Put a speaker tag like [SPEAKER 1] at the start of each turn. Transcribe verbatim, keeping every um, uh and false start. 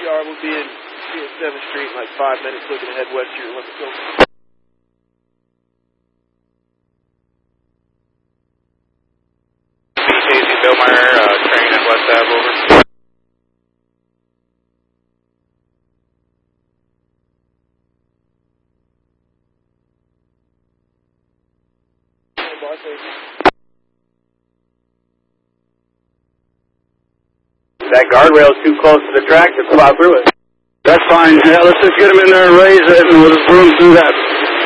[SPEAKER 1] R will be in seventh Street in like five minutes, looking to head west to your Olympic Hill.
[SPEAKER 2] Casey Billmeyer, uh, train at West Ave, over.
[SPEAKER 3] That guardrail is too close to the track to plow through it.
[SPEAKER 4] That's fine. Yeah, let's just get him in there and raise it, and we'll just boom through that